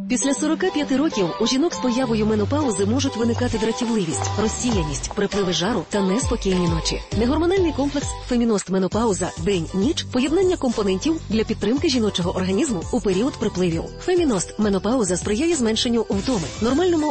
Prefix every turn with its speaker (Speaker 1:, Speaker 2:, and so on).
Speaker 1: Після 45 років у жінок з появою менопаузи можуть виникати дратівливість, розсіяність, припливи жару та неспокійні ночі. Негормональний комплекс «Феміност Менопауза. День-ніч» – поєднання компонентів для підтримки жіночого організму у період припливів. «Феміност Менопауза» сприяє зменшенню втоми, нормальному